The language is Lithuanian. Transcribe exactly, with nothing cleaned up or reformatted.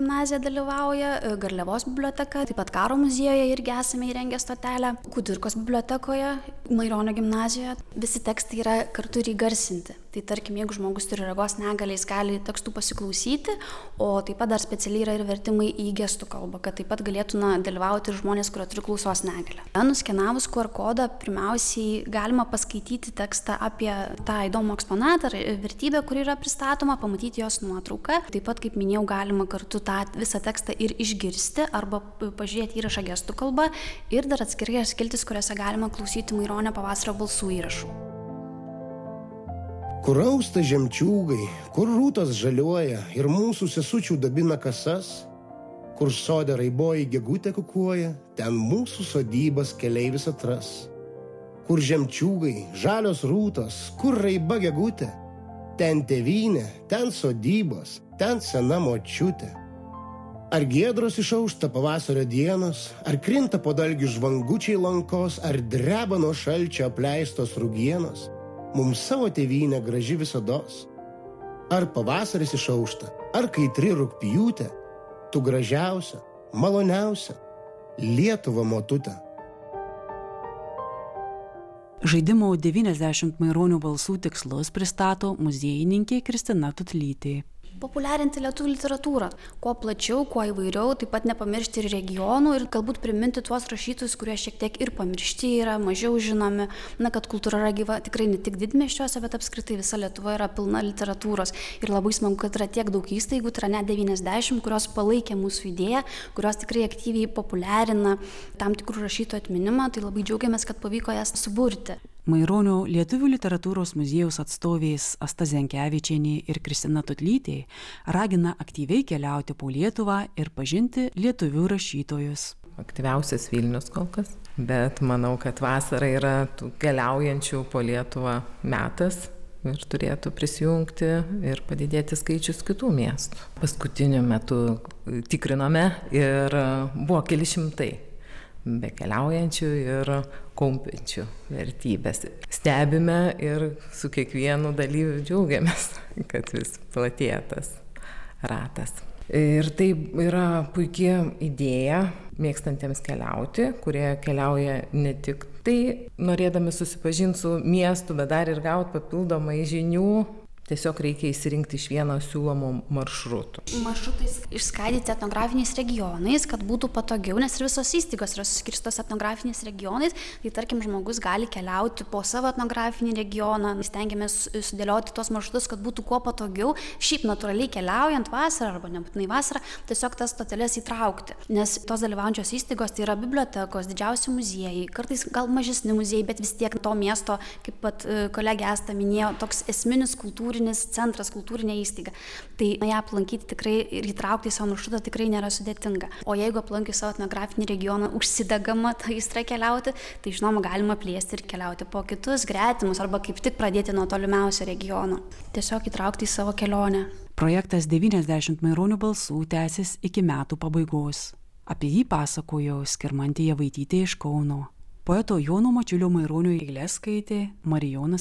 gimnazija dalyvauja, Garliavos biblioteka, taip pat Karo muziejuje irgi esame įrengę stotelę, Kudirkos bibliotekoje, Maironio gimnazijoje. Visi tekstai yra kartu ir įgarsinti. Tai tarkim, jeigu žmogus turi regos negalią, jis gali tekstų pasiklausyti, o taip pat dar specialiai yra ir vertimai į gestų kalbą, kad taip pat galėtų na, dalyvauti ir žmonės, kurie turi klausos negalią. Nuskenavus Q R kodą, pirmiausiai galima paskaityti tekstą apie tą įdomų eksponatą ar vertybę, kuri yra pristatoma, pamatyti jos nuotrauką. Taip pat, kaip minėjau, galima kartu tą visą tekstą ir išgirsti arba pažiūrėti įrašą gestų kalbą ir dar atskirai skiltis, kuriuose galima klausyti Maironio pavasario balsų įrašų. Kur austa žemčiūgai, kur rūtos žaliuoja ir mūsų sesučių dabina kasas, kur sode raiboji gegutė kukuoja, ten mūsų sodybas keleivis atras. Kur žemčiūgai, žalios rūtos, kur raiba gegutė, ten tėvynė, ten sodybos, ten sena močiutė. Ar giedros išaušta pavasario dienos, ar krinta po dalgių žvangučiai lankos, ar dreba nuo šalčio apleistos rugienos, mums savo tėvynė graži visados. Ar pavasaris išaušta, ar kaitri rugpjūtė, tu gražiausia, maloniausia, Lietuva motutė. Žaidimo devyniasdešimt Maironio balsų tikslus pristato muziejininkė Kristina Tutlytė. Populiarinti lietuvių literatūrą. Kuo plačiau, kuo įvairiau, taip pat nepamiršti ir regionų ir galbūt priminti tuos rašytojus, kurie šiek tiek ir pamiršti yra, mažiau žinomi. Na, kad kultūra yra gyva tikrai ne tik didmiesčiuose, bet apskritai visa Lietuva yra pilna literatūros. Ir labai smagu, kad yra tiek daug įstaigų, tai yra net devyniasdešimt, kurios palaikė mūsų idėją, kurios tikrai aktyviai populiarina tam tikrų rašytojų atminimą. Tai labai džiaugiamės, kad pavyko jas suburti. Maironio lietuvių literatūros muziejaus atstovės Asta Zenkevičienė ir Kristina Tutlytė ragina aktyviai keliauti po Lietuvą ir pažinti lietuvių rašytojus. Aktyviausias Vilnius kol kas, bet manau, kad vasara yra tų keliaujančių po Lietuvą metas ir turėtų prisijungti ir padidėti skaičius kitų miestų. Paskutiniu metu tikrinome ir buvo keli šimtai be keliaujančių ir kaupiančių vertybės. Stebime ir su kiekvienu dalyviu džiaugiamės, kad vis platėja tas ratas. Ir tai yra puikia idėja mėgstantiems keliauti, kurie keliauja ne tik tai norėdami susipažinti su miestu, bet dar ir gauti papildomai žinių. Tiesiog reikia įsirinkti iš vieno siūlomų maršrutų. Maršrutais išskaidyti etnografiniais regionais, kad būtų patogiau, nes ir visos įstaigos yra suskirstos etnografiniais regionais. Tai tarkim, žmogus gali keliauti po savo etnografinį regioną, stengiamės sudėlioti tos maršrutus, kad būtų kuo patogiau. Šiaip natūraliai keliaujant vasarą arba nebūtinai vasarą, tiesiog tas stoteles įtraukti. Nes tos dalyvaujančios įstaigos tai yra bibliotekos, didžiausi muziejai, kartais gal mažesni muziejai, bet vis tiek to miesto, kaip pat kolegė Asta minėjo, toks esminis kultūrinis centras, kultūrinė įstaiga. Tai ją aplankyti tikrai ir įtraukti į savo maršrutą tikrai nėra sudėtinga. O jeigu aplankius savo etnografinį regioną užsidegama tą aistrą keliauti, tai žinoma galima plėsti ir keliauti po kitus gretimus arba kaip tik pradėti nuo tolimiausio regiono. Tiesiog įtraukti į savo kelionę. Projektas devyniasdešimt Maironio balsų tęsis iki metų pabaigos. Apie jį pasakojo Skirmantė Javaitytė iš Kauno. Poeto Jono Mačiulio Maironio eiles skaitė Marijonas